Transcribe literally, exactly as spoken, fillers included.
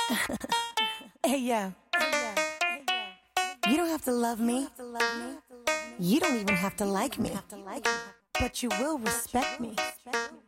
Hey, yo. You don't have to love me. You don't even have to like me. But you will respect me.